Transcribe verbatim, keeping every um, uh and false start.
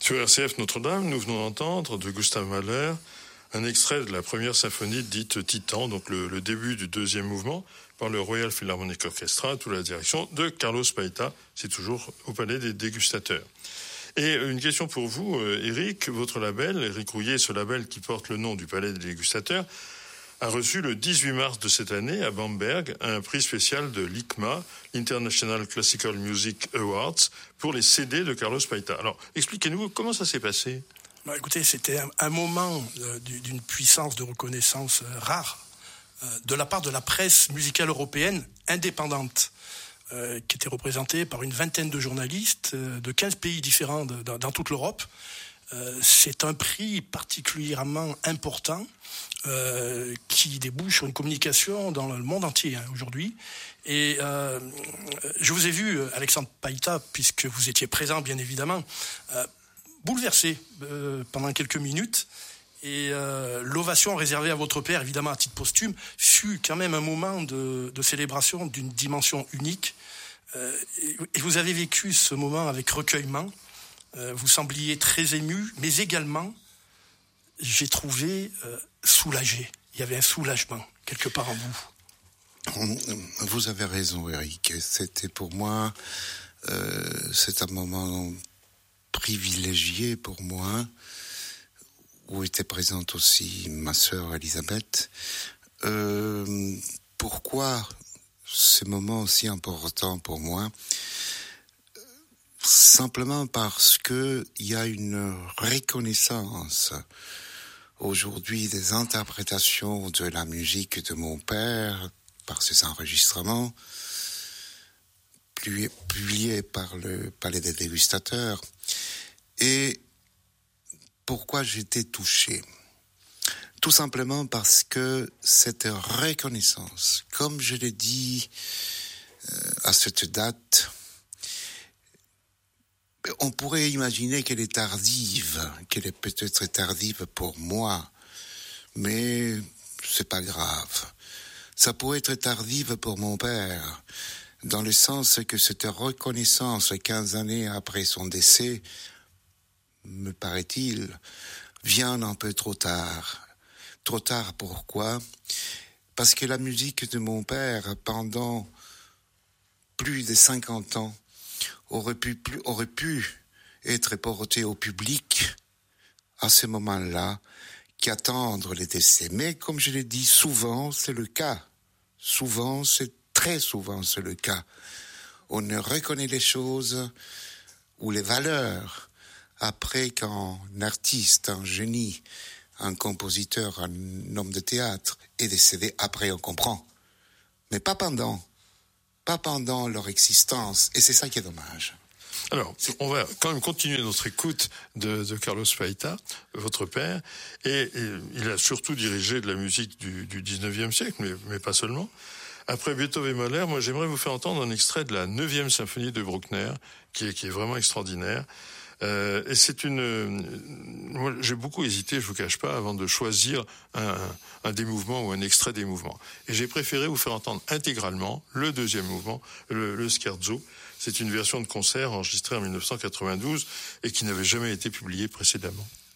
Sur R C F Notre-Dame, nous venons d'entendre de Gustav Mahler un extrait de la première symphonie dite Titan, donc le, le début du deuxième mouvement, par le Royal Philharmonic Orchestra, sous la direction de Carlos Paita. C'est toujours au Palais des Dégustateurs. Et une question pour vous, Éric. Votre label, Éric Rouillet, ce label qui porte le nom du Palais des Dégustateurs, a reçu le dix-huit mars de cette année à Bamberg un prix spécial de l'I C M A, l'International Classical Music Awards, pour les C D de Carlos Paita. Alors, expliquez-nous comment ça s'est passé. Bah, écoutez, c'était un, un moment euh, d'une puissance de reconnaissance euh, rare euh, de la part de la presse musicale européenne indépendante, euh, qui était représentée par une vingtaine de journalistes euh, de quinze pays différents de, dans, dans toute l'Europe. Euh, c'est un prix particulièrement important euh, qui débouche sur une communication dans le monde entier hein, aujourd'hui. Et euh, je vous ai vu, Alexandre Paita, puisque vous étiez présent bien évidemment, euh, bouleversé euh, pendant quelques minutes. Et euh, l'ovation réservée à votre père, évidemment à titre posthume, fut quand même un moment de, de célébration d'une dimension unique. Euh, et, et vous avez vécu ce moment avec recueillement. Euh, vous sembliez très ému, mais également, j'ai trouvé euh, soulagé. Il y avait un soulagement quelque part en vous. Vous avez raison, Eric. C'était pour moi, euh, c'est un moment privilégié pour moi, où était présente aussi ma sœur Elisabeth. Euh, pourquoi ce moment aussi important pour moi ? Simplement parce que il y a une reconnaissance aujourd'hui des interprétations de la musique de mon père par ses enregistrements publiés par le Palais des Dégustateurs. Et pourquoi j'étais touché ? Tout simplement parce que cette reconnaissance, comme je l'ai dit euh, à cette date, on pourrait imaginer qu'elle est tardive, qu'elle est peut-être tardive pour moi, mais c'est pas grave. Ça pourrait être tardive pour mon père, dans le sens que cette reconnaissance, quinze années après son décès, me paraît-il, vient un peu trop tard. Trop tard pourquoi ? Parce que la musique de mon père, pendant plus de cinquante ans, aurait pu, aurait pu être portée au public à ce moment-là, qu'attendre les décès. Mais comme je l'ai dit, souvent c'est le cas. Souvent, c'est très souvent c'est le cas. On ne reconnaît les choses ou les valeurs après qu'un artiste, un génie, un compositeur, un homme de théâtre est décédé. Après, on comprend. Mais pas pendant. Pas pendant leur existence. Et c'est ça qui est dommage. Alors, on va quand même continuer notre écoute de, de Carlos Paita, votre père. Et, et il a surtout dirigé de la musique du, du dix-neuvième siècle, mais, mais pas seulement. Après Beethoven et Mahler, moi j'aimerais vous faire entendre un extrait de la neuvième symphonie de Bruckner, qui est, qui est vraiment extraordinaire. Euh, et c'est une... Moi, j'ai beaucoup hésité, je vous cache pas, avant de choisir un, un des mouvements ou un extrait des mouvements. Et j'ai préféré vous faire entendre intégralement le deuxième mouvement, le, le scherzo. C'est une version de concert enregistrée en dix-neuf cent quatre-vingt-douze et qui n'avait jamais été publiée précédemment.